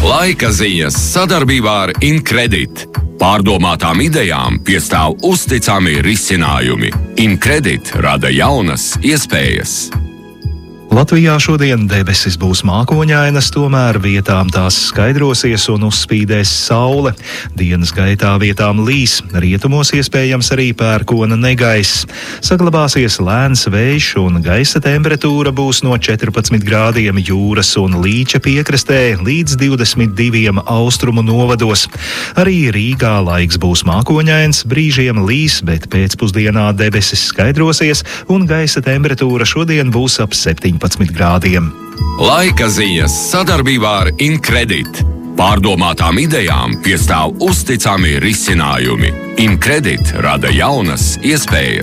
Laika ziņas sadarbībā ar Incredit. Pārdomātām idejām piestāv uzticami risinājumi. Incredit rada jaunas iespējas. Latvijā šodien debesis būs mākoņainas, tomēr vietām tās skaidrosies un uzspīdēs saule. Dienas gaitā vietām līs, rietumos iespējams arī pērkona negaiss. Saglabāsies lēns vējš un gaisa temperatūra būs no 14 grādiem jūras un Līča piekrastē līdz 22 austrumu novados. Arī Rīgā laiks būs mākoņains, brīžiem līs, bet pēcpusdienā debesis skaidrosies un gaisa temperatūra šodien būs ap 17 grādiem. Laika ziņas sadarbībā ar Incredit. Pārdomātām idejām piestāv uzticami risinājumi. Incredit rada jaunas iespējas.